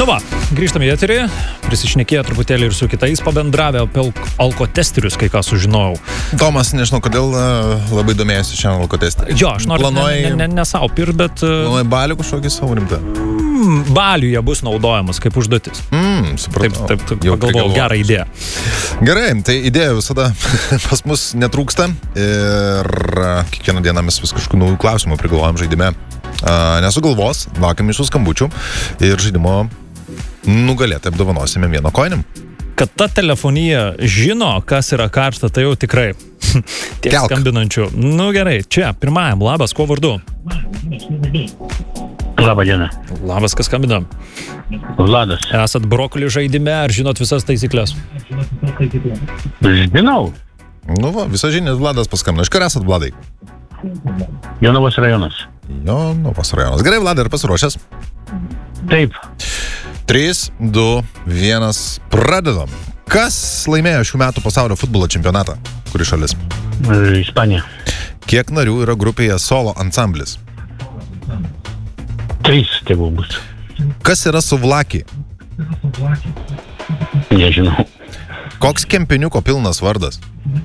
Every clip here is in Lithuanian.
Nu va, grįžtame į eterį, prisišnekėję truputėlį ir su kitais pabendravę apie alkotesterius, kai ką sužinojau. Tomas, nežinau, kodėl labai domėjusi šiandien alkotesterį. Jo, aš noriu ne savo pirkt, bet... Planuoji balių kažkokį savo rimtą? Baliuje bus naudojamas kaip užduotis. Supratau. Taip, pagalvojau, gerą idėją. Gerai, tai idėja visada pas mus netrūksta ir kiekvieną dieną mes vis kažkokių naujų klausimų prigalvojam žaidime. Nesugalvos, laukiam jūsų skambučių ir žaidimo nugalėtą apdovanosime vieno koinim. Kad ta telefonija žino, kas yra karšta, tai jau tikrai tiek skambinančių. Nu gerai, čia, pirmajam, labas, kuo vardu? Labą dieną. Labas, kas skambina? Vladas. Esat brokolių žaidime, ar žinot visas taisyklės? Žinau. Nu va, visą žinias Vladas paskambino. Iš kur esat, Vladai? Jonavos rajonas. Jonavos rajonas. Gerai, Vladai, ar pasiruošęs? Taip. 3, 2, 1, pradedam. Kas laimėjo šių metų pasaulio futbolo čempionatą? Kuri šalis? Ispanija. Kiek narių yra grupėje solo ansamblis? 3 tėvų bus. Kas yra suvlaki? Nežinau. Koks kempiniuko pilnas vardas?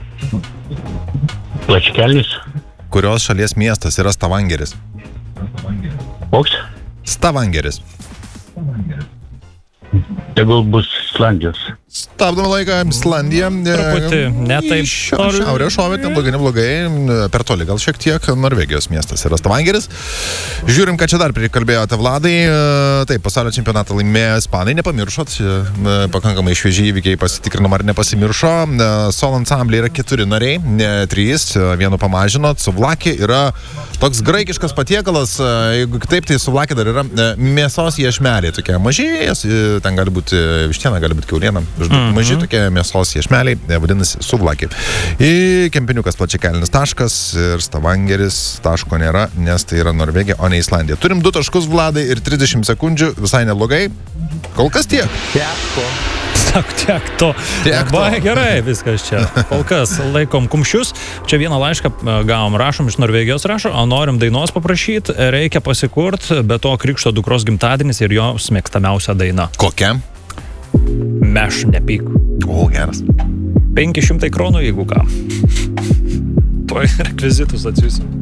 Plačikelnis. Kurios šalies miestas yra Stavangeris? Koks? Stavangeris. Tegul bus Islandijos. Stabdome laiką, Islandija. Truputį, ne taip. Šiaurė šovė, neblogai, per toli gal šiek tiek. Norvegijos miestas yra Stavangeris. Žiūrim, ką čia dar prikalbėjote, Vladai. Taip, pasaulio čempionatą laimėjo ispanai, nepamiršot. Pakankamai šviežiai įvykiai, pasitikrinom, ar nepasimiršo. Solo ansambliai yra 4 nariai, ne 3, vienu pamažinot. Suvlaki yra toks graikiškas patiekalas, jeigu taip, tai suvlaki dar yra mėsos iešmeliai, tokie mažiai, ten gali būti vištiena, gali būti kiauliena. Maži tokie mėsos iešmeliai, vadinasi suvlaki. Kempiniukas plačiakelnis taškas ir Stavangeris taško nėra, nes tai yra Norvegija, o ne Islandija. Turim 2 taškus, Vladai, ir 30 sekundžių, visai neblogai. Kol kas tiek. Tiek to. Gerai, viskas čia. Kol kas laikom kumščius. Čia vieną laišką gavom, rašom iš Norvegijos, rašo, o norim dainos paprašyti, reikia pasikurt, be to krikšto dukros gimtadienis ir jos mėgstamiausia daina. Kokia? Meš nepyk. O, geras. 500 kronų, jeigu ką. Tuoj rekvizitus atsiųsim.